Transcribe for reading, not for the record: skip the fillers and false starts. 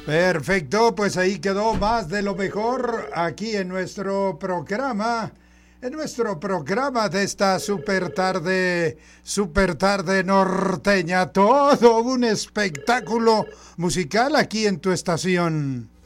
Perfecto, pues ahí quedó más de lo mejor aquí en nuestro programa. En nuestro programa de esta super tarde norteña, todo un espectáculo musical aquí en tu estación.